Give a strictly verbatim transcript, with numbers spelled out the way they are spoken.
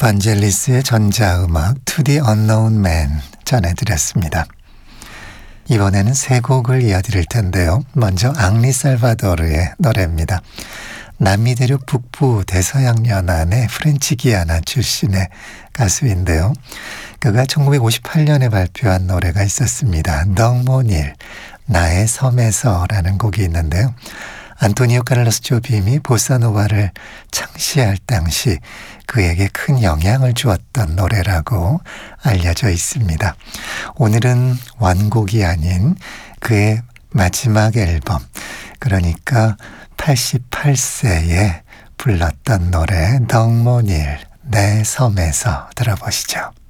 반젤리스의 전자음악 To the Unknown Man 전해드렸습니다. 이번에는 세 곡을 이어드릴 텐데요. 먼저 앙리 살바도르의 노래입니다. 남미 대륙 북부 대서양 연안의 프렌치 기아나 출신의 가수인데요. 그가 천구백오십팔 년에 발표한 노래가 있었습니다. 덩모닐, 나의 섬에서라는 곡이 있는데요. 안토니오 카를로스 조빔이 보사노바를 창시할 당시 그에게 큰 영향을 주었던 노래라고 알려져 있습니다. 오늘은 완곡이 아닌 그의 마지막 앨범, 그러니까 팔십팔 세에 불렀던 노래 덩모닐, 내 섬에서 들어보시죠.